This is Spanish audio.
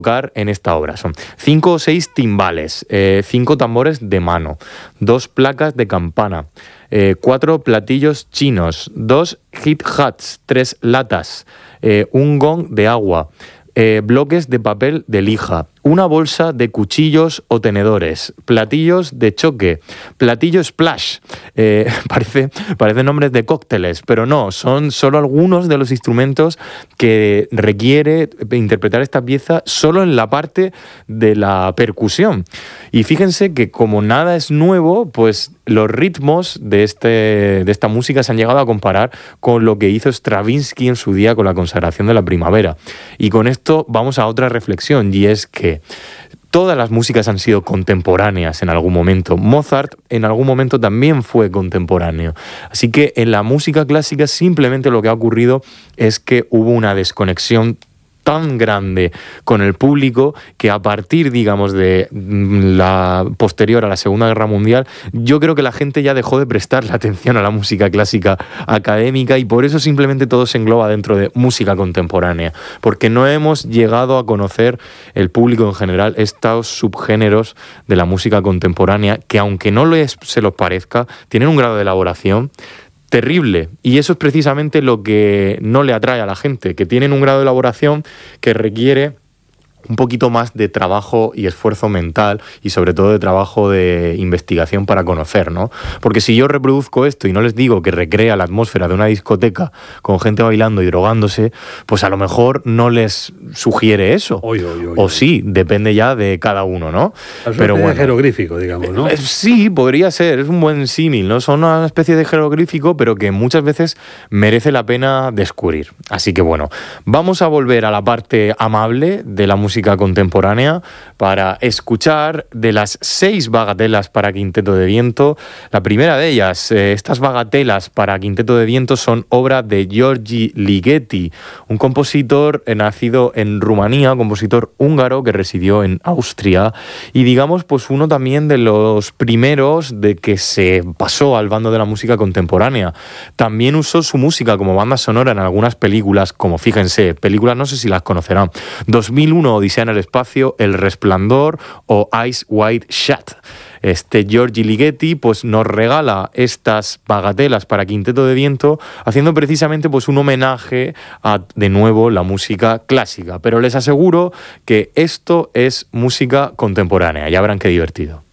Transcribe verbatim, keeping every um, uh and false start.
tocar en esta obra. Son cinco o seis timbales, eh, cinco tambores de mano, dos placas de campana, eh, cuatro platillos chinos, dos hit-hats, tres latas, eh, un gong de agua, eh, bloques de papel de lija, una bolsa de cuchillos o tenedores, platillos de choque, platillo splash, eh, parece, parece nombres de cócteles, pero no, son solo algunos de los instrumentos que requiere interpretar esta pieza solo en la parte de la percusión. Y fíjense que como nada es nuevo, pues los ritmos de, este, de esta música se han llegado a comparar con lo que hizo Stravinsky en su día con la consagración de la primavera. Y con esto vamos a otra reflexión, y es que todas las músicas han sido contemporáneas en algún momento. Mozart en algún momento también fue contemporáneo. Así que en la música clásica simplemente lo que ha ocurrido es que hubo una desconexión tan grande con el público que a partir, digamos, de la posterior a la Segunda Guerra Mundial, yo creo que la gente ya dejó de prestarle atención a la música clásica académica y por eso simplemente todo se engloba dentro de música contemporánea, porque no hemos llegado a conocer el público en general estos subgéneros de la música contemporánea que, aunque no les, se los parezca, tienen un grado de elaboración terrible, y eso es precisamente lo que no le atrae a la gente, que tienen un grado de elaboración que requiere un poquito más de trabajo y esfuerzo mental y sobre todo de trabajo de investigación para conocer, ¿no? Porque si yo reproduzco esto y no les digo que recrea la atmósfera de una discoteca con gente bailando y drogándose, pues a lo mejor no les sugiere eso. Oy, oy, oy, o oy. sí, depende ya de cada uno, ¿no? Es Pero un bueno, jeroglífico, digamos, ¿no? Eh, Sí, podría ser, es un buen símil, ¿no? Son una especie de jeroglífico, pero que muchas veces merece la pena descubrir. Así que bueno, vamos a volver a la parte amable de la música contemporánea para escuchar de las seis bagatelas para quinteto de viento. La primera de ellas, eh, estas bagatelas para quinteto de viento son obra de György Ligeti, un compositor eh, nacido en Rumanía, compositor húngaro que residió en Austria y digamos pues uno también de los primeros de que se pasó al bando de la música contemporánea. También usó su música como banda sonora en algunas películas, como fíjense, películas no sé si las conocerán, dos mil uno Odisea en el espacio, El Resplandor o Eyes Wide Shut. Este György Ligeti pues nos regala estas bagatelas para quinteto de viento haciendo precisamente pues un homenaje a de nuevo la música clásica, pero les aseguro que esto es música contemporánea, ya verán qué divertido.